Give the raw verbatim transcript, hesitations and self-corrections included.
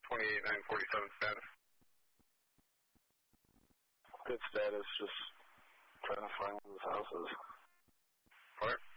twenty-eight nine forty-seven status. Good status, just trying to find where this house is. Alright.